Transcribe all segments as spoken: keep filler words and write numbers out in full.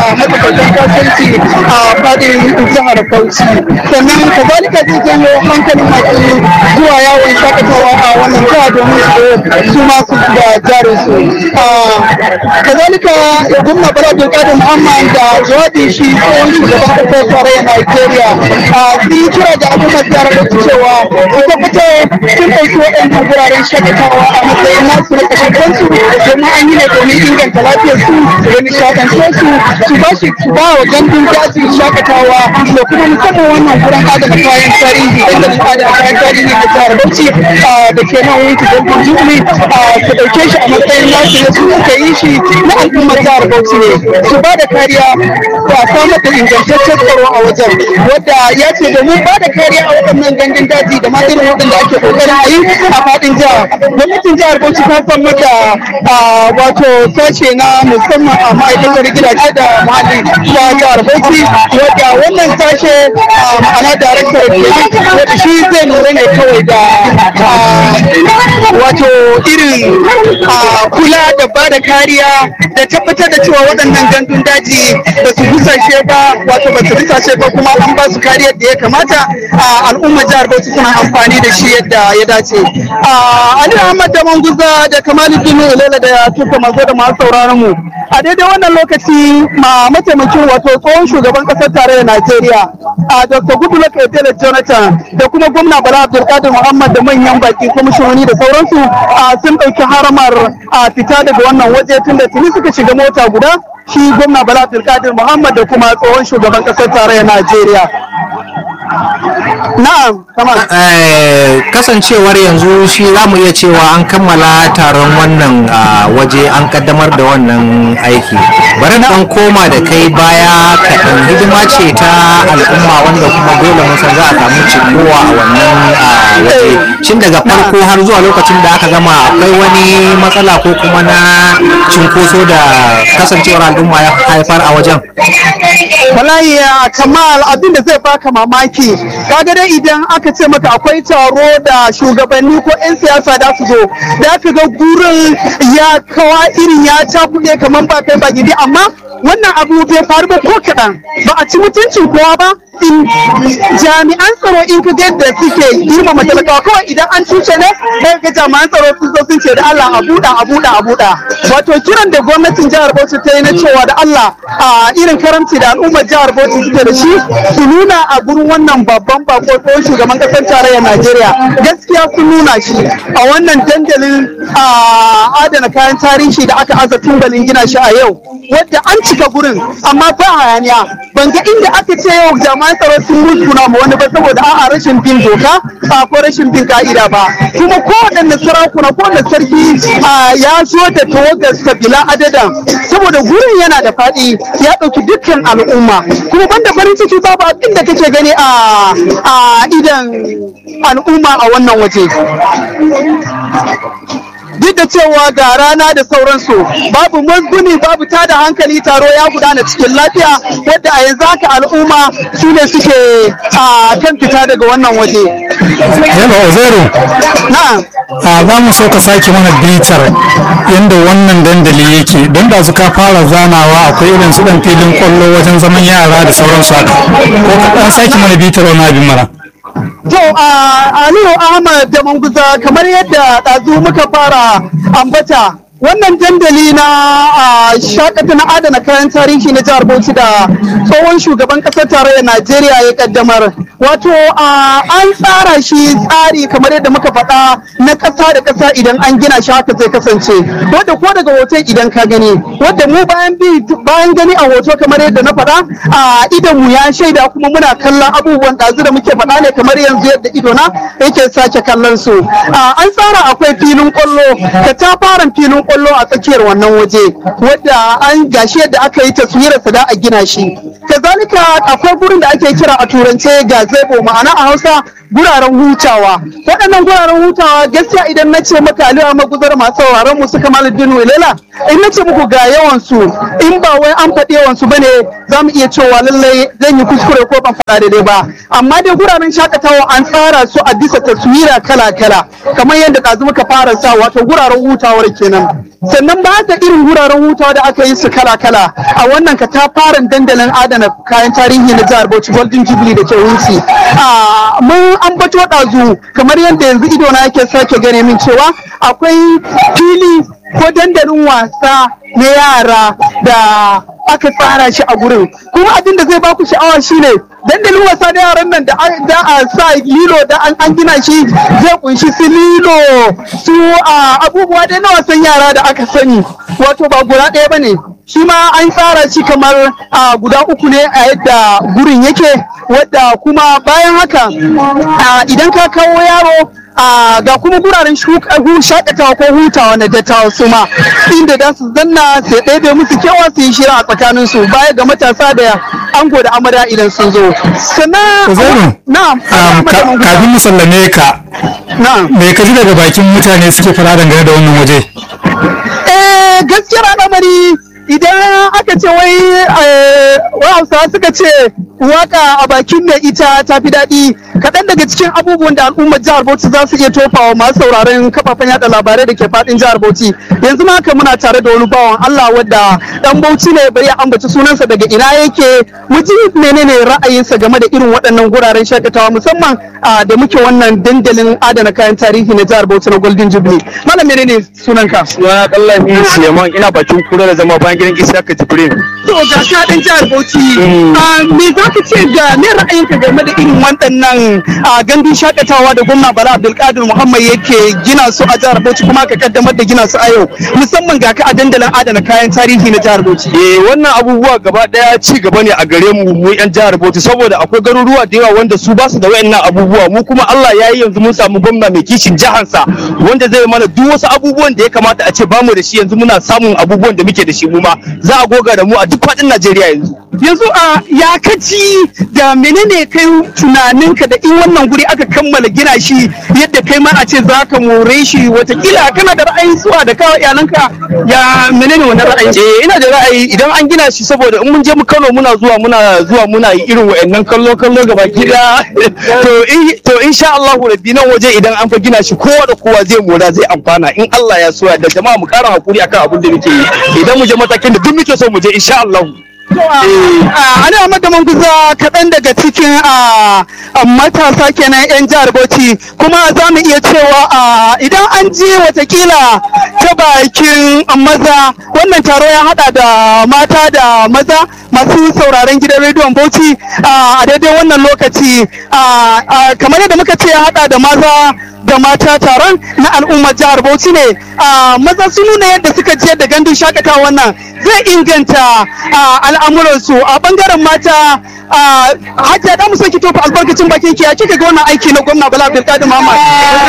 matsakaitan kasuwanci a fadin jihar Bauchi. Sannan kazalika zai janyo hankalin masu zuwa yawon shakatawa a wannan jiha domin su su ma su da jarin su. Kazalika gwamna Bala Abdulkadir Muhammad da jawabin shi tsohon shugaban kasar tarayyar Najeriya sun yi kira da al'ummar jihar Bauchi cewa su tabbatar sun ɗauki waɗannan wuraren shakatawa a matsayin nasu na ƙashin kansu domin an yi ne domin inganta lafiyar su da nishaɗantar su su ba shi su ba wa gandun daji shakatawa da kuma musamman wannan wurin adana kayan tarihi inda su adana kayan tarihi da jihar Bauchi da ke nan wunki gandun jumi su ɗauke shi a matsayin nasu da su suka yi shi na al'ummar jihar Bauchi ne su ba da kariya da samar da ingantaccen tsaro a wajen wadda ya ce domin ba da kariya a waɗannan gandun daji da ma irin waɗanda ake kokarin a yi a faɗin jihar gwamnatin jihar Bauchi ta samar da wato sashe na musamman a ma'aikatar gidaje da muhalli ta jihar Bauchi wadda wannan sashe ma'ana daraktar wadda shi zai lura ne kawai da wato irin kula da ba da kariya da tabbatar da cewa waɗannan gandun daji ba su busashe ba wato ba su busashe ba kuma an ba su kariyar da ya kamata al'ummar jihar Bauchi suna amfani da shi yadda ya dace. Ali Ahmad da Manguza da Kamaluddin Ilela da tuka mazo da masu sauraron mu a daidai wannan lokaci ma mataimakin wato tsohon shugaban kasar tarayyar Najeriya a Doctor Goodluck Ebele Jonathan da kuma gwamna Bala Abdulkadir Muhammad da manyan baki kwamishinoni da sauransu sun ɗauki haramar fita daga wannan waje tun da tuni suka shiga mota guda shi gwamna Bala Abdulkadir Muhammad da kuma tsohon shugaban kasar tarayyar Najeriya. Na'am, kasancewar yanzu shi za mu iya cewa an kammala taron wannan waje an kaddamar da wannan aiki. Bari dan koma da kai baya kaɗan hidima ce ta al'umma wanda kuma dole mun san za a samu cikowa a wannan waje. Shin daga farko har zuwa lokacin da aka gama akwai wani matsala ko kuma na cinkoso da kasancewar al'umma ya haifar a wajen? Wallahi Kamal, abin da zai baka mamaki kaga dai idan aka ce maka akwai taro da shugabanni ko 'yan siyasa da su zo da ka ga gurin ya kawa irin ya cakuɗe kamar ba kai ba gidi amma wannan abu bai faru ba ko kaɗan ba a ci mutuncin kowa ba in jami'an tsaro in ka ga da suke girmama talakawa kawai idan an cuce ne sai ga jami'an tsaro sun zo sun ce da Allah a buɗa a buɗa a buɗa wato kiran da gwamnatin jihar Bauchi ta yi na cewa da Allah a irin karamci da al'ummar jihar Bauchi suke da shi su nuna a gurin wannan babban bako tsohon shugaban kasar tarayyar Najeriya gaskiya sun nuna shi a wannan dandalin adana kayan tarihi da aka aza tumbalin gina shi a yau wadda an cika gurin amma ba hayaniya ban ga inda aka ce yau jami'an tsaro sun musguna ma wani ba saboda a'a rashin bin doka ba ko rashin bin ka'ida ba kuma kowaɗanne sarakuna kowaɗanne sarki ya zo da tawagar sabila adadan saboda gurin yana da faɗi ya ɗauki dukkan al'umma kuma banda farin ciki babu abin da kake gani a idan al'umma a wannan waje duk da cewa ga rana da sauransu babu mazguni babu tada hankali taro ya gudana cikin lafiya wadda a yanzu haka al'umma su ne suke a kan fita daga wannan waje. Yana Ozero, na'am, za mu so ka sake mana bitar yadda wannan dandali yake don da suka fara zanawa akwai irin su dan filin kwallo wajen zaman yara da sauransu haka ko ka dan sake mana bitar wani abin mara. To Aliyu Ahmad da Manguza kamar yadda ɗazu muka fara ambata wannan dandali na shakata na adana kayan tarihi na jihar Bauchi da tsohon shugaban ƙasar tarayyar Najeriya ya kaddamar wato an tsara shi tsari kamar yadda muka faɗa na ƙasa da ƙasa idan an gina shi haka zai kasance wadda ko daga hoton idan ka gani wadda mu bayan bi bayan gani a hoto kamar yadda na faɗa a idan mu ya shaida kuma muna kallon abubuwan ɗazu da muke faɗa ne kamar yanzu yadda idona yake sake kallon su an tsara akwai filin ƙwallo ka ta fara filin kwallo a tsakiyar wannan waje wadda an gashi yadda aka yi taswirarsa da a gina shi kazalika akwai gurin da ake kira a turance gazebo ma'ana a hausa guraren hutawa. Waɗannan guraren hutawa gaskiya idan na ce maka Aliyu Maguzar masu sauraron mu su Kamaluddin Welela, in na ce muku ga yawan su in ba wai an faɗi yawan su bane za mu iya cewa lallai zan yi kuskure ko ban faɗa daidai ba. Amma dai guraren shakatawa an tsara su a bisa taswira kala-kala kamar yadda ɗazu muka fara sa wato guraren hutawar kenan. Sannan ba da irin guraren hutawa da aka yi su kala-kala a wannan katafaren dandalin adana kayan tarihi na jihar Bauchi Golden Jubilee da ke Wunsi. Mun ambato ɗazu kamar yadda yanzu idona yake sake gane min cewa akwai fili ko dandalin wasa na yara da aka tsara shi a gurin. Kuma abin da zai baku sha'awa shine dandalin wasa da yaran nan da a sa lilo da an gina shi zai kunshi su lilo su abubuwa da na wasan yara da aka sani, wato ba guda ɗaya bane, shi ma an tsara shi kamar guda uku ne a yadda gurin yake, wadda kuma bayan haka idan ka kawo yaro ga kuma guraren shakatawa ko hutawa na dattawa su ma inda da su zanna sai ɗaya musu kewa su yi shira a tsakanin su baya ga matasa da ango da amarya idan sun zo. Sannan na'am kafin mu sallame ka me ka ji daga bakin mutane suke fara dangane da wannan waje? Eh gaskiyar al'amari idan aka ce wai hausawa suka ce waka a bakin mai ita ta fi daɗi, kaɗan daga cikin abubuwan da al'ummar jihar Bauchi za su iya tofawa masu sauraron kafafen yada labarai da ke faɗin jihar Bauchi. Yanzu ma haka muna tare da wani bawan Allah wadda ɗan Bauchi ne, bai ambaci sunansa daga ina yake, mu ji menene ra'ayinsa game da irin waɗannan guraren shakatawa musamman da muke wannan dandalin adana kayan tarihi na jihar Bauchi na Golden Jubilee. Malam menene sunanka? Sunana Kallafi Suleiman, ina bakin kura da zama bayan gidan Isaka Jibrin. To ga ka ɗan jihar Bauchi, me za ka ce ga me ra'ayinka game da irin waɗannan gandun shakatawa da gwamna Bala Abdulkadir Muhammad yake gina su a jihar Bauchi kuma ka kaddamar da gina su a yau, musamman ga ka a dandalin adana kayan tarihi na jihar Bauchi? Eh wannan abubuwa gaba daya ci gaba ne a gare mu mu yan jihar Bauchi, saboda akwai garuruwa da yawa wanda su ba su da wayannan abubuwa, mu kuma Allah ya yi yanzu mun samu gwamna mai kishin jihansa wanda zai mana duk wasu abubuwan da ya kamata a ce bamu da shi, yanzu muna samun abubuwan da muke da shi mu ma za a goga da mu a duk faɗin Najeriya yanzu. Yanzu a ya kaci da menene kai tunaninka da in wannan guri aka kammala gina shi yadda kai ma a ce za ka more shi, watakila kana da ra'ayin zuwa da kawo iyalanka, ya menene wannan ra'ayi? Eh ina da ra'ayi idan an gina shi, saboda in mun je mu Kano muna zuwa muna zuwa muna yi irin wayannan kallo kallo gaba gida to to insha Allah rabbi nan waje idan an fa gina shi kowa da kowa zai mora zai amfana in Allah ya so ya da jama'a mu kara hakuri akan abin da muke yi idan mu je matakin da duk muke so mu je insha Allah. Ana Ahmad da Manguza kaɗan daga cikin matasa kenan 'yan jihar Bauchi, kuma za mu iya cewa idan an ji watakila ta bakin maza, wannan taro ya hada da mata da maza masu sauraron gidan rediyon Bauchi a daidai wannan lokaci, kamar yadda muka ce ya hada da maza da mata. Taron na al'ummar jihar Bauchi ne, maza sun nuna yadda suka je da gandun shakatawa wannan zai inganta al'amuransu. A bangaren mata, Hajiya da mu saki tofa albarkacin bakin ki, ya kika ga wannan aiki na gwamna Bala Abdulkadir Muhammad?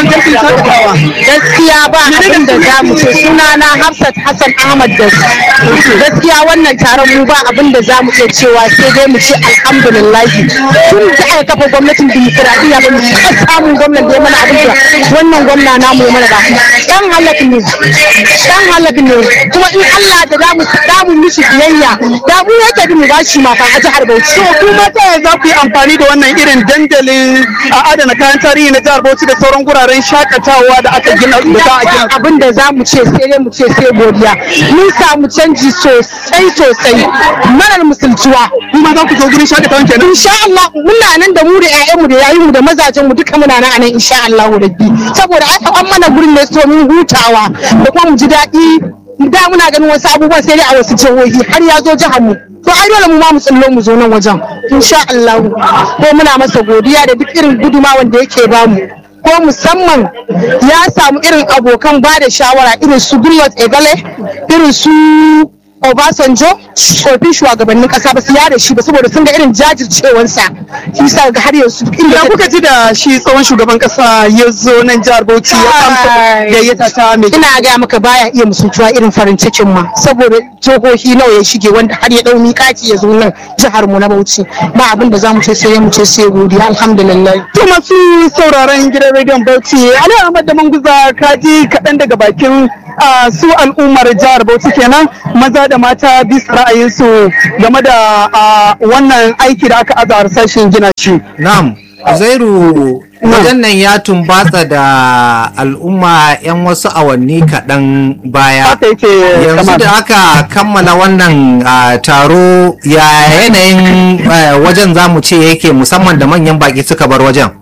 Gaskiya ba abin da za mu ce, sunana Hafsat Hassan Ahmad da gaskiya wannan taron mu ba abin da za mu iya cewa sai dai mu ce alhamdulillah. Tun da aka kafa gwamnatin dimokuraɗiyya ba mu taɓa samun gwamnan da ya mana abin da wannan gwamna namu ya mana ba. Dan halak ne, dan halak ne, kuma in Allah da za mu samu mishi biyayya da mu yake bi mu ba shi ma fa a jihar Bauchi. Kuma ta yaya za ku yi amfani da wannan irin dandalin a adana kayan tarihi na jihar Bauchi da sauran guraren shakatawa da aka gina da za a gina? Abin da za mu ce sai dai mu ce sai godiya, mun samu canji sosai sosai marar misaltuwa. Kuma za ku zo gurin shakatawan kenan? Insha Allah muna nan da mu da ƴaƴanmu da yayinmu da mazajenmu duka muna nan a nan insha Allah rabbi, saboda aka an mana gurin ne so mun hutawa da kuma mu ji daɗi. Da muna ganin wasu abubuwan sai dai a wasu jihohi, har ya zo jihar mu, to ai dole mu ma mu tsillo mu zo nan wajen insha Allah. Ko muna masa godiya da duk irin gudumawan da yake bamu, ko musamman ya samu irin abokan ba da shawara irin su Gulwat Egale, irin su Obasanjo kofin shugabannin kasa ba su yada shi ba saboda sun ga irin jajircewansa shi sa ga har yanzu duk inda Ya kuka ji da shi tsohon shugaban kasa ya zo nan jihar Bauchi ya amsa gayyata ta mai ina ga maka baya iya musuntuwa irin farin cikin ma saboda jihohi nawa ya shige wanda har ya dau miƙati ya zo nan jihar mu na Bauchi ba abin da zamu ce sai mu ce sai godiya alhamdulillah. To masu sauraron gidan rediyon Bauchi Ali Ahmad da Manguza kaji kaɗan daga bakin su al'ummar jihar Bauchi kenan maza da mata bisa ra'ayinsu game da wannan aiki da aka aza harsashin gina shi. Na'am, Zairu wajen nan ya tumbatsa da al'umma 'yan wasu awanni kaɗan baya. Yanzu da aka kammala wannan taro ya yanayin wajen zamu ce yake musamman da manyan baki suka bar wajen.